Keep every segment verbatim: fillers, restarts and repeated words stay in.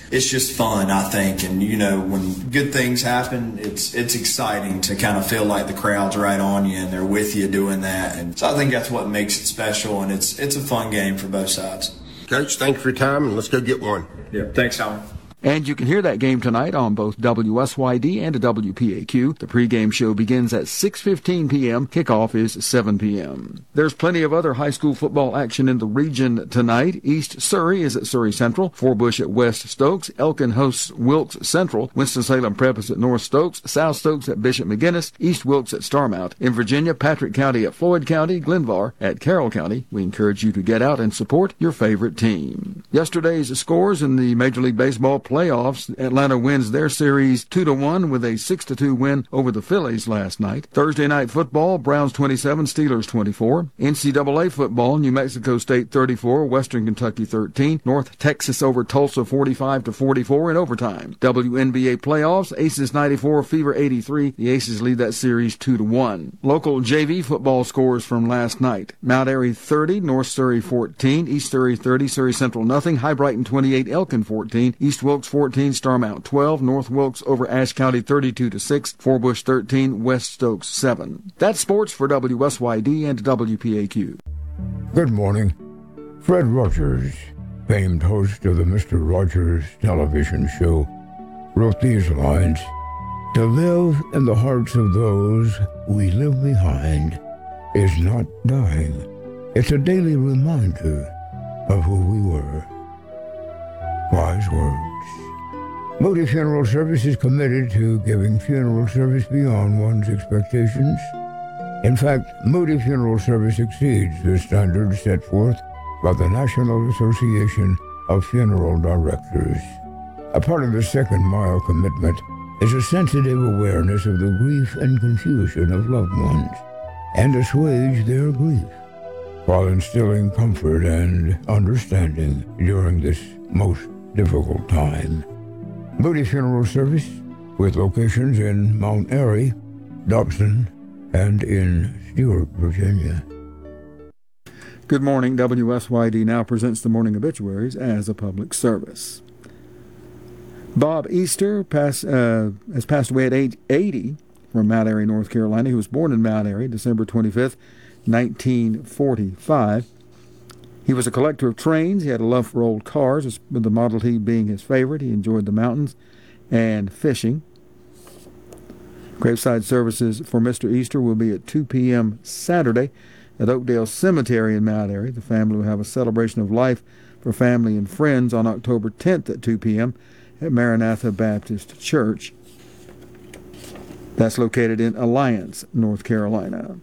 it's just fun, I think. And, you know, when good things happen, it's it's exciting to kind of feel like the crowd's right on you and they're with you doing that. And so I think that's what makes it special, and it's it's a fun game for both sides. Coach, thanks for your time, and let's go get one. Yeah, thanks, Howard. And you can hear that game tonight on both W S Y D and W P A Q. The pregame show begins at six fifteen p.m. Kickoff is seven p.m. There's plenty of other high school football action in the region tonight. East Surrey is at Surrey Central. Forbush at West Stokes. Elkin hosts Wilkes Central. Winston-Salem Prep is at North Stokes. South Stokes at Bishop McGinnis. East Wilkes at Starmount. In Virginia, Patrick County at Floyd County. Glenvar at Carroll County. We encourage you to get out and support your favorite team. Yesterday's scores in the Major League Baseball playoffs. Atlanta wins their series two to one with a six to two win over the Phillies last night. Thursday night football, Browns twenty-seven, Steelers twenty-four. N C double A football, New Mexico State thirty-four, Western Kentucky thirteen. North Texas over Tulsa forty-five to forty-four in overtime. W N B A playoffs, Aces ninety-four, Fever eighty-three. The Aces lead that series two to one. Local J V football scores from last night. Mount Airy thirty, North Surrey fourteen, East Surrey thirty, Surrey Central nothing, High Brighton twenty-eight, Elkin fourteen, East Wilkes fourteen, Starmount twelve, North Wilkes over Ashe County thirty-two to six, Forbush thirteen, West Stokes seven. That's sports for W S Y D and W P A Q. Good morning. Fred Rogers, famed host of the Mister Rogers television show, wrote these lines: "To live in the hearts of those we leave behind is not dying. It's a daily reminder of who we were." Wise words. Moody Funeral Service is committed to giving funeral service beyond one's expectations. In fact, Moody Funeral Service exceeds the standards set forth by the National Association of Funeral Directors. A part of the second mile commitment is a sensitive awareness of the grief and confusion of loved ones, and assuage their grief, while instilling comfort and understanding during this most difficult time. Moody Funeral Service, with locations in Mount Airy, Dobson, and in Stewart, Virginia. Good morning. W S Y D now presents the morning obituaries as a public service. Bob Easter pass, uh, has passed away at age eighty from Mount Airy, North Carolina. He was born in Mount Airy, December twenty-fifth, nineteen forty-five. He was a collector of trains. He had a love for old cars, with the Model T being his favorite. He enjoyed the mountains and fishing. Graveside services for Mister Easter will be at two p.m. Saturday at Oakdale Cemetery in Mount Airy. The family will have a celebration of life for family and friends on October tenth at two p.m. at Maranatha Baptist Church. That's located in Alliance, North Carolina.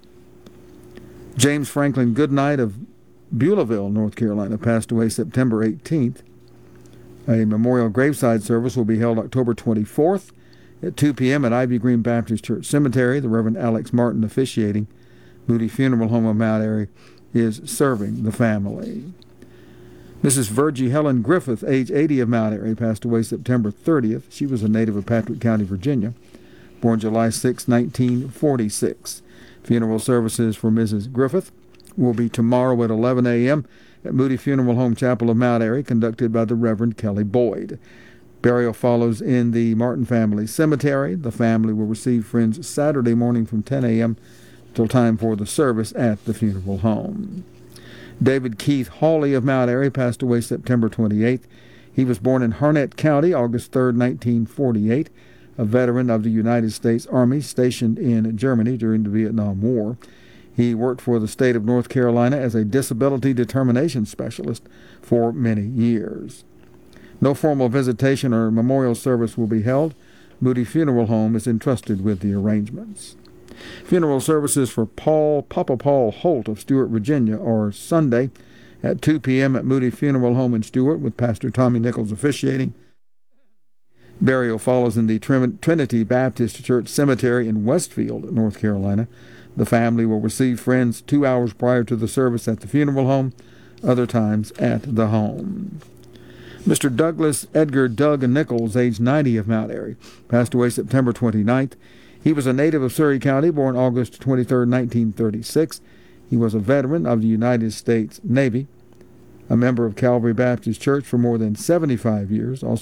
James Franklin Goodnight of Beulahville, North Carolina, passed away September eighteenth. A memorial graveside service will be held October twenty-fourth at two p.m. at Ivy Green Baptist Church Cemetery. The Reverend Alex Martin officiating. Moody Funeral Home of Mount Airy is serving the family. Missus Virgie Helen Griffith, age eighty, of Mount Airy, passed away September thirtieth. She was a native of Patrick County, Virginia, born July sixth, nineteen forty-six. Funeral services for Missus Griffith will be tomorrow at eleven a.m. at Moody Funeral Home Chapel of Mount Airy, conducted by the Reverend Kelly Boyd. Burial follows in the Martin Family Cemetery. The family will receive friends Saturday morning from ten a.m. till time for the service at the funeral home. David Keith Hawley of Mount Airy passed away September twenty-eighth. He was born in Harnett County, August third, nineteen forty-eight, a veteran of the United States Army stationed in Germany during the Vietnam War. He worked for the state of North Carolina as a disability determination specialist for many years. No formal visitation or memorial service will be held. Moody Funeral Home is entrusted with the arrangements. Funeral services for Paul Papa Paul Holt of Stewart, Virginia, are Sunday at two p.m. at Moody Funeral Home in Stewart, with Pastor Tommy Nichols officiating. Burial follows in the Trin- Trinity Baptist Church Cemetery in Westfield, North Carolina. The family will receive friends two hours prior to the service at the funeral home, other times at the home. Mister Douglas Edgar Doug Nichols, age ninety, of Mount Airy, passed away September twenty-ninth. He was a native of Surrey County, born August twenty-third, nineteen thirty-six. He was a veteran of the United States Navy, a member of Calvary Baptist Church for more than seventy-five years, also